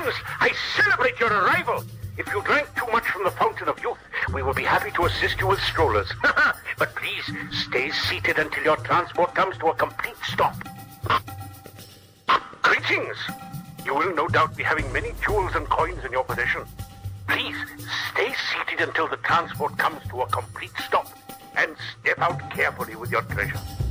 Friends, I celebrate your arrival. If you drank too much from the Fountain of Youth, we will be happy to assist you with strollers. But please, stay seated until your transport comes to a complete stop. Greetings. You will no doubt be having many jewels and coins in your possession. Please, stay seated until the transport comes to a complete stop and step out carefully with your treasure.